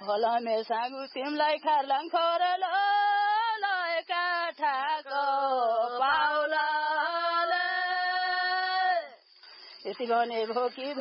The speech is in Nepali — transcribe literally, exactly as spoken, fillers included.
फलमे सागु तिमलाई खार्लाङ खोरल काठाको पाउला यति भने भो कि